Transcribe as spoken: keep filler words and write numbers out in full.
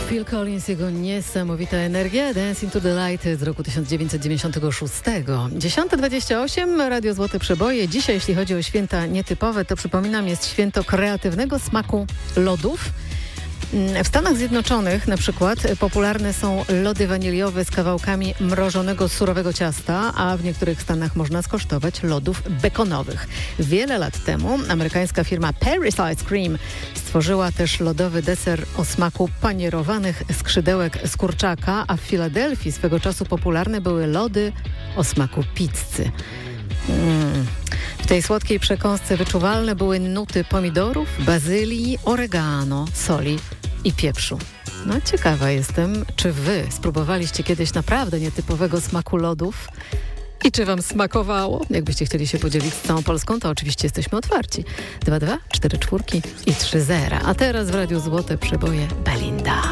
Phil Collins, jego niesamowita energia, Dancing to the Light z roku tysiąc dziewięćset dziewięćdziesiątego szóstego. dziesiąta dwadzieścia osiem, Radio Złote Przeboje. Dzisiaj, jeśli chodzi o święta nietypowe, to przypominam, jest święto kreatywnego smaku lodów. W Stanach Zjednoczonych na przykład popularne są lody waniliowe z kawałkami mrożonego surowego ciasta, a w niektórych stanach można skosztować lodów bekonowych. Wiele lat temu amerykańska firma Paris Ice Cream stworzyła też lodowy deser o smaku panierowanych skrzydełek z kurczaka, a w Filadelfii swego czasu popularne były lody o smaku pizzy. Mm. W tej słodkiej przekąsce wyczuwalne były nuty pomidorów, bazylii, oregano, soli i pieprzu. No ciekawa jestem, czy wy spróbowaliście kiedyś naprawdę nietypowego smaku lodów i czy wam smakowało? Jakbyście chcieli się podzielić z całą Polską, to oczywiście jesteśmy otwarci. dwa dwa cztery cztery i trzy zero. A teraz w Radiu Złote Przeboje Belinda.